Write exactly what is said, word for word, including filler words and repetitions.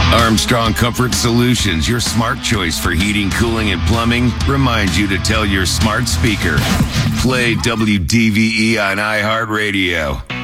Armstrong Comfort Solutions, your smart choice for heating, cooling, and plumbing, reminds you to tell your smart speaker. Play W D V E on iHeartRadio.